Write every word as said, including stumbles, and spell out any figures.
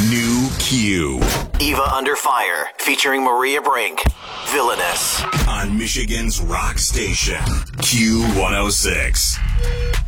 New Q. Eva Under Fire, featuring Maria Brink. Villainous. On Michigan's rock station, Q one oh six.